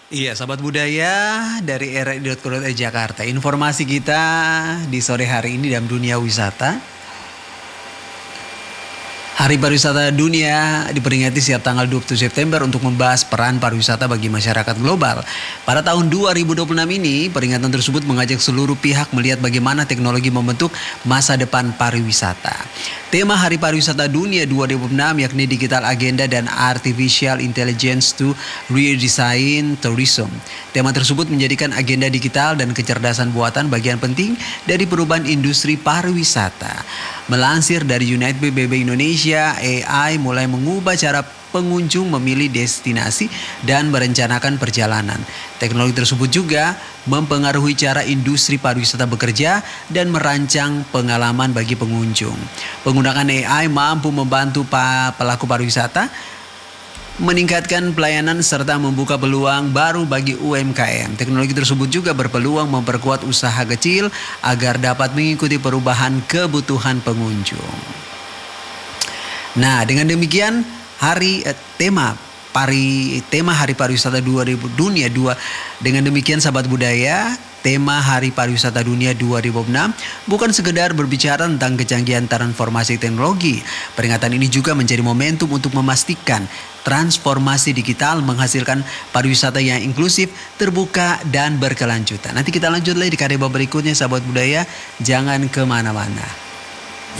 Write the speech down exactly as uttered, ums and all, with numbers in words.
Iya, sahabat budaya dari r i titik co titik i Jakarta. Informasi kita di sore hari ini dalam dunia wisata. Hari Pariwisata Dunia diperingati setiap tanggal dua puluh tujuh September untuk membahas peran pariwisata bagi masyarakat global. Pada tahun dua ribu dua puluh enam ini, peringatan tersebut mengajak seluruh pihak melihat bagaimana teknologi membentuk masa depan pariwisata. Tema Hari Pariwisata Dunia dua ribu enam yakni Digital Agenda dan Artificial Intelligence to Redesign Tourism. Tema tersebut menjadikan agenda digital dan kecerdasan buatan bagian penting dari perubahan industri pariwisata. Melansir dari United B B B Indonesia, A I mulai mengubah cara pengunjung memilih destinasi dan merencanakan perjalanan. Teknologi tersebut juga mempengaruhi cara industri pariwisata bekerja dan merancang pengalaman bagi pengunjung. Penggunaan A I mampu membantu pelaku pariwisata meningkatkan pelayanan serta membuka peluang baru bagi U M K M. Teknologi tersebut juga berpeluang memperkuat usaha kecil agar dapat mengikuti perubahan kebutuhan pengunjung. Nah, dengan demikian hari eh, tema pari tema Hari Pariwisata dua ribu Dunia dua dengan demikian sahabat budaya, tema Hari Pariwisata Dunia dua ribu enam bukan sekedar berbicara tentang kecanggihan transformasi teknologi. Peringatan ini juga menjadi momentum untuk memastikan transformasi digital menghasilkan pariwisata yang inklusif, terbuka, dan berkelanjutan. Nanti kita lanjut lagi di karya berikutnya sahabat budaya. Jangan kemana-mana.